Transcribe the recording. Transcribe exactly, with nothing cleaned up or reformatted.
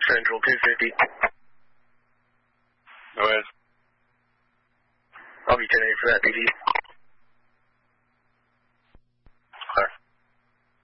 Central two fifty. Go ahead. I'll be ten eight for that, P D.